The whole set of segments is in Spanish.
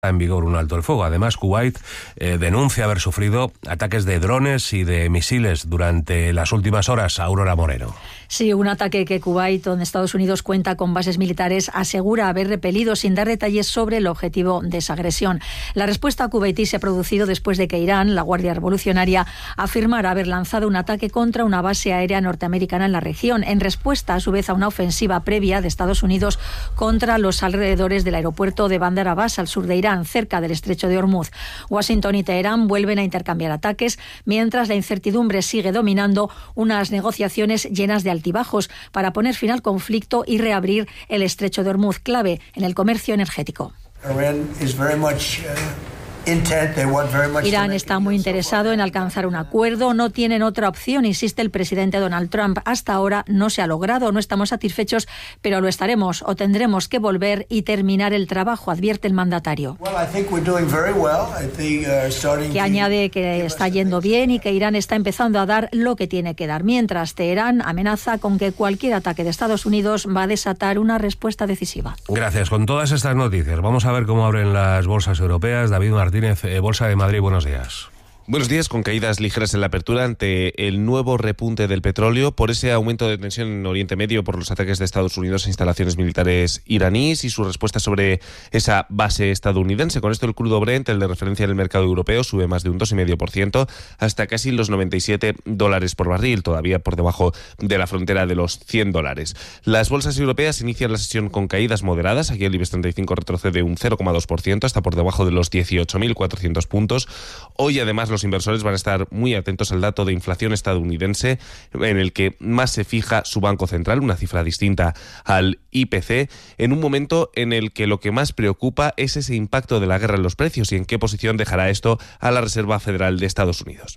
en vigor un alto el fuego. Además, Kuwait denuncia haber sufrido ataques de drones y de misiles durante las últimas horas. Aurora Moreno. Sí, un ataque que Kuwait, donde Estados Unidos cuenta con bases militares, asegura haber repelido sin dar detalles sobre el objetivo de esa agresión. La respuesta kuwaití se ha producido después de que Irán, la Guardia Revolucionaria, afirmara haber lanzado un ataque contra una base aérea norteamericana en la región, en respuesta a su vez a una ofensiva previa de Estados Unidos contra los alrededores del aeropuerto de Bandar Abbas, al sur de Irán, cerca del estrecho de Hormuz. Washington y Teherán vuelven a intercambiar ataques, mientras la incertidumbre sigue dominando unas negociaciones llenas de altibajos para poner fin al conflicto y reabrir el estrecho de Hormuz, clave en el comercio energético. Irán está muy interesado en alcanzar un acuerdo, no tienen otra opción, insiste el presidente Donald Trump. Hasta ahora no se ha logrado, no estamos satisfechos, pero lo estaremos o tendremos que volver y terminar el trabajo, advierte el mandatario. Que añade que está yendo bien y que Irán está empezando a dar lo que tiene que dar, mientras Teherán amenaza con que cualquier ataque de Estados Unidos va a desatar una respuesta decisiva. Gracias. Con todas estas noticias, vamos a ver cómo abren las bolsas europeas. David Martínez, Bolsa de Madrid, buenos días. Buenos días, con caídas ligeras en la apertura ante el nuevo repunte del petróleo por ese aumento de tensión en Oriente Medio por los ataques de Estados Unidos a instalaciones militares iraníes y su respuesta sobre esa base estadounidense. Con esto el crudo Brent, el de referencia en el mercado europeo, sube más de un 2,5% hasta casi los $97 por barril, todavía por debajo de la frontera de los $100. Las bolsas europeas inician la sesión con caídas moderadas. Aquí el IBEX 35 retrocede un 0,2%, hasta por debajo de los 18.400 puntos. Hoy además los inversores van a estar muy atentos al dato de inflación estadounidense, en el que más se fija su Banco Central, una cifra distinta al IPC, en un momento en el que lo que más preocupa es ese impacto de la guerra en los precios y en qué posición dejará esto a la Reserva Federal de Estados Unidos.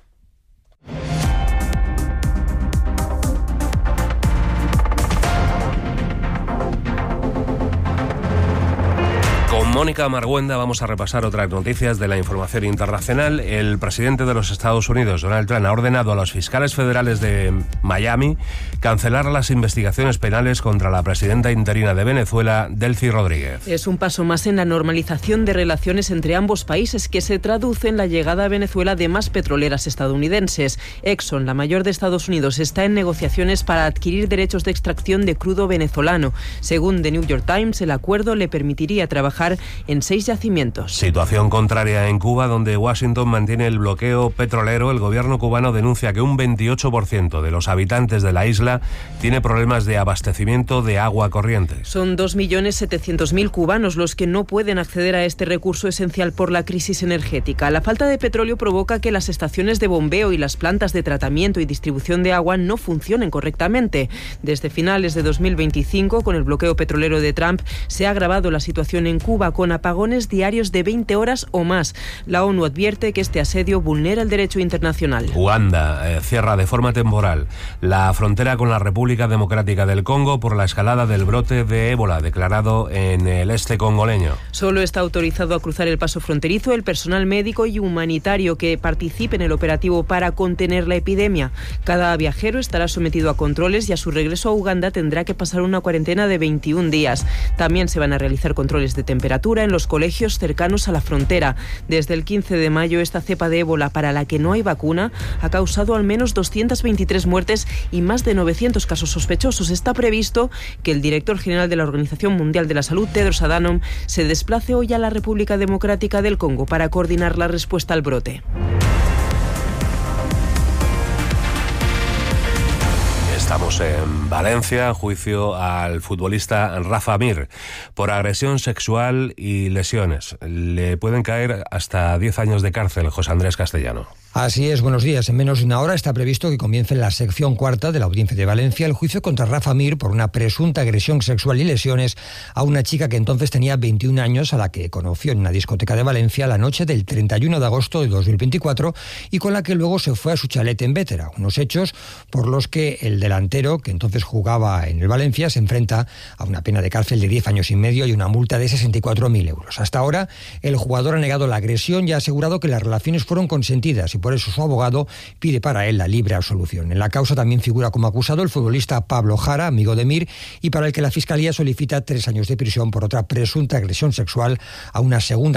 Con Mónica Marguenda vamos a repasar otras noticias de la información internacional. El presidente de los Estados Unidos, Donald Trump, ha ordenado a los fiscales federales de Miami cancelar las investigaciones penales contra la presidenta interina de Venezuela, Delcy Rodríguez. Es un paso más en la normalización de relaciones entre ambos países, que se traduce en la llegada a Venezuela de más petroleras estadounidenses. Exxon, la mayor de Estados Unidos, está en negociaciones para adquirir derechos de extracción de crudo venezolano. Según The New York Times, el acuerdo le permitiría trabajar en 6 yacimientos. Situación contraria en Cuba, donde Washington mantiene el bloqueo petrolero. El gobierno cubano denuncia que un 28% de los habitantes de la isla tiene problemas de abastecimiento de agua corriente. Son 2.700.000 cubanos los que no pueden acceder a este recurso esencial por la crisis energética. La falta de petróleo provoca que las estaciones de bombeo y las plantas de tratamiento y distribución de agua no funcionen correctamente. Desde finales de 2025, con el bloqueo petrolero de Trump, se ha agravado la situación en Cuba, con apagones diarios de 20 horas o más. La ONU advierte que este asedio vulnera el derecho internacional. Uganda cierra de forma temporal la frontera con la República Democrática del Congo por la escalada del brote de ébola declarado en el este congoleño. Solo está autorizado a cruzar el paso fronterizo el personal médico y humanitario que participe en el operativo para contener la epidemia. Cada viajero estará sometido a controles y a su regreso a Uganda tendrá que pasar una cuarentena de 21 días. También se van a realizar controles de temperatura en los colegios cercanos a la frontera. Desde el 15 de mayo, esta cepa de ébola, para la que no hay vacuna, ha causado al menos 223 muertes y más de 900 casos sospechosos. Está previsto que el director general de la Organización Mundial de la Salud, Tedros Adhanom, se desplace hoy a la República Democrática del Congo para coordinar la respuesta al brote. Estamos en Valencia, juicio al futbolista Rafa Mir por agresión sexual y lesiones. Le pueden caer hasta 10 años de cárcel, José Andrés Castellano. Así es, buenos días. En menos de una hora está previsto que comience en la sección cuarta de la Audiencia de Valencia el juicio contra Rafa Mir por una presunta agresión sexual y lesiones a una chica que entonces tenía 21 años, a la que conoció en una discoteca de Valencia la noche del 31 de agosto de 2024 y con la que luego se fue a su chalet en Bétera. Unos hechos por los que el delantero, que entonces jugaba en el Valencia, se enfrenta a una pena de cárcel de 10 años y medio y una multa de 64.000 euros. Hasta ahora, el jugador ha negado la agresión y ha asegurado que las relaciones fueron consentidas y por eso su abogado pide para él la libre absolución. En la causa también figura como acusado el futbolista Pablo Jara, amigo de Mir, y para el que la Fiscalía solicita 3 años de prisión por otra presunta agresión sexual a una segunda